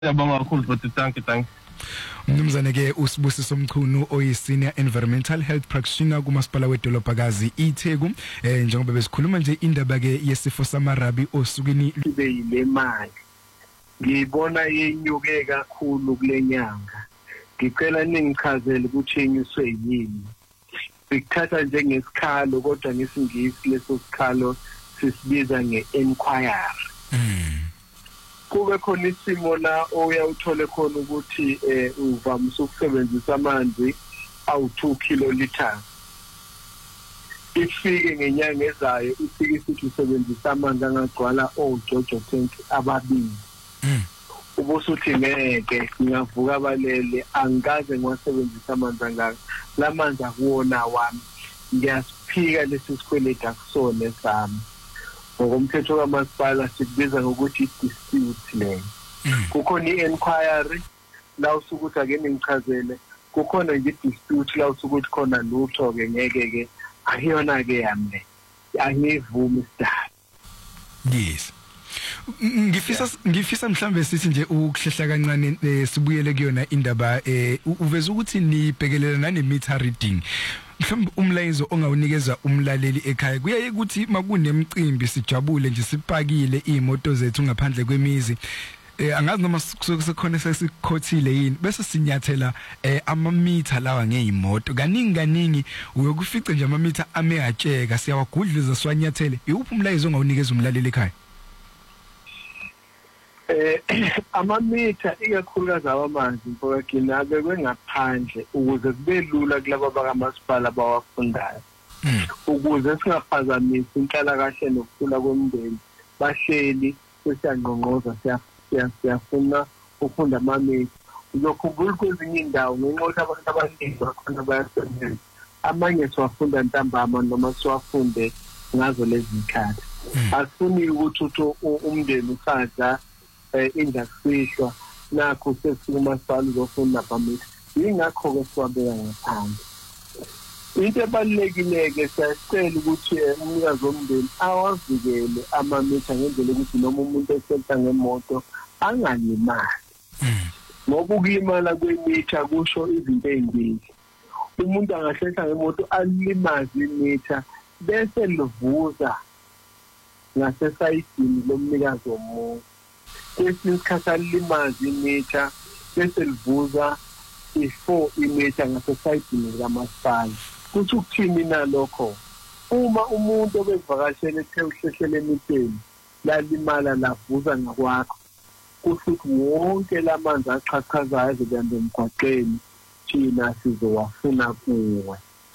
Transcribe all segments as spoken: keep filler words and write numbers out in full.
Ngiyabonga kakhulu futhi thank you thank Mnumzane ke uSibusiso Mchunu oyi senior environmental health practitioner kumasipala wedolobhakazi iTheku eh njengoba besikhuluma nje indaba ke yesifo samarabi osukwini ibe yile mali ngibona yenyuke kakhulu kulenyanga ngicela ningichazele ukuthi yenyuswe yini sikuthatha njengesikhalo kodwa ngesingisi leso sikhalo sisibiza nge-inquiry kube khona isimo la oyawuthole khona ukuthi eh uvamise ukusebenzisa amanzi awu two kiloliters ifike ngenyanga ezayo ifike isithi usebenzisa amanzi angagcwala oJojo tank ababili ubusuthi ngeke ngiyavuka balele angikaze ngiwasebenzisa amanzi angaka lamanzi akuwona wami ngiyasiphika lesi sikweleti akusona sami ngokomthetho kamasipala sikubiza ngokuthi dispute leyo kukhona i-inquiry la usukuthi ake ngichazele kukhona nje dispute la usukuthi khona lutho ke ngeke ke ayiyona ke yami angivumi sidala. Yes. Ngifisa ngifisa mhlambe sithi nje ukuhlehla kancane sibuyele kuyona indaba eh uveza ukuthi nibhekelela nane meter reading mhlawumbe umlayezo ongawunikeza umlaleli ekhaya kuyaye ukuthi makunemicimbi sijabule nje sipakile imoto zethu ngaphandle kwemizi eh angazi noma sekukhona sesikhothile yini bese sinyathela eh amamitha lawa ngeimoto kaningi kaningi uyokufica nje amamitha amehajeka siyawagudliza siwanyathele yuphi umlayezo ongawunikeza umlaleli ekhaya? Eh amamitha ikakhulukazi awamanzi mfowethu nabe kwengaphandle ukuze kube lula kulabo bakamasipala abawafundayo ukuze singaphazamisi inhlala kahle nokukhula komndeni bahleli sesiyangqongqoza siyafuna ukufunda amamitha uzokhumbula kwezinye indawo ngenxa abantu abaningi bakhona bayasebenza amanye siwafunda ntambama noma siwafunde ngazo lezi zikhathi asifuni ukuthi umndeni usadla eh indasihlwa nakho sesifuna salo uzofuna abamitha ingakho ke siwabeka ngaphandle into ebalulekile-ke siyacela ukuthi umnikazi womndeni awavikele amamitha ngendlela ukuthi noma umuntu esetha ngemoto angalimali ngoba ukulimala kwemitha kusho izinto ezimbili umuntu angahletha ngemoto alimaze imitha bese livuza ngasesayidini lomnikazi womuntu kwesinye isikhathi alimazi imitha bese livuza before imitha ngasesayidini kamasipala kuthi ukuthini nalokho uma umuntu obevakashele ethe uhlehlela emitheni lalimala lavuza ngakwakho kuthi wonke lamanzi aqhaqhazayo ezibambe emgwaqeni thina sizowafuna kuwe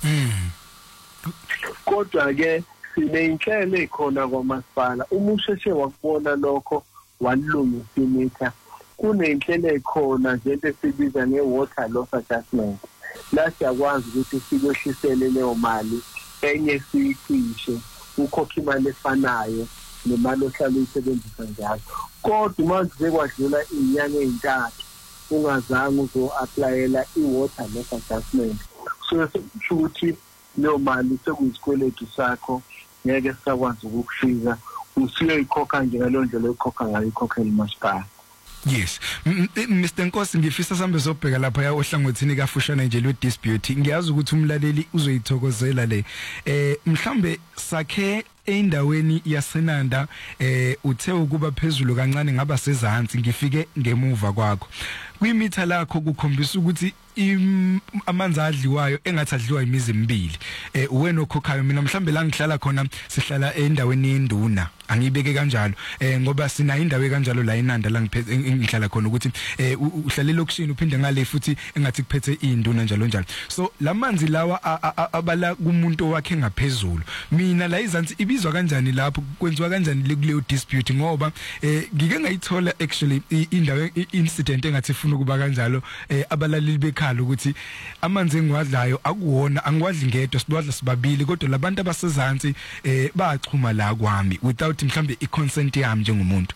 kodwa ke sineyinhlelo ekhona kwamasipala uma usheshe wakubona lokho walungisa imitha kunenhlelo ekhona nje esibiza nge-water loss adjustment la siyakwazi ukuthi sikwehlisele leyo mali enye siyicishe ukhokha imali efanayo nemali ohlala uyisebenzisa njalo kodwa uma kuze kwadlula inyanga ezintathu ungazange uzo-aplayela i-water loss adjustment so kusho ukuthi leyo mali sekuyisikweletu sakho ngeke sisakwazi ukukusiza usiyoyikhokha nje ngalo ndlela oyikhokha ngayo ikhokhela umasipala. Yes. Mister Nkosi ngifisa sambe sobheka lapha ya ohlangothini kafushana nje lo dispute ngiyazi ukuthi umlaleli uzoyithokozela le eh mhlambe sakhe endaweni yasenanda eh uthe ukuba phezulu kancane ngaba sezantsi ngifike ngemuva kwakho kwimitha lakho kukhombisa ukuthi amanzi adliwayo engathi adliwa imizi emibili eh uwena okhokhayo mina mhlambe la ngihlala khona sihlala endaweni yenduna angibeke kanjalo eh ngoba sina indawo kanjalo la eNanda la ngihlala khona ukuthi eh uhlalela okushini uphinde ngale futhi engathi kuphethe induna njalo njalo so lamanzi lawa abala kumuntu wakhe ngaphezulu mina la izansi ibizwa kanjani lapho kwenziwa kanjani kuleyo dispute ngoba eh ngike ngayithola actually indawo incident engathi ifuna ukuba kanjalo eh abalaleli bekhala ukuthi amanzi engiwadlayo akuwona angiwadli ngedwa siwadla sibabili kodwa labantu abasezantsi eh bachuma la kwami without mhlambe i-consent yami njengomuntu.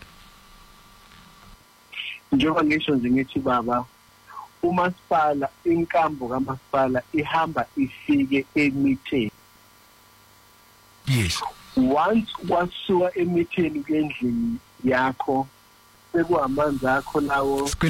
Njengoba ngisho nje ngithi baba umasipala inkambo kamasipala ihamba ifike emitheni. Yes. Once wasuka emitheni kendlini yakho sekuamanzi akho lawo